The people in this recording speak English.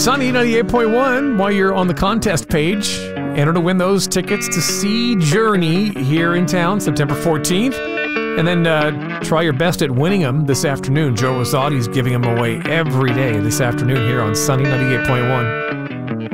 Sunny 98.1, while you're on the contest page, enter to win those tickets to see Journey here in town September 14th. And then try your best at winning them this afternoon. Joe Rosati's giving them away every day this afternoon here on Sunny 98.1.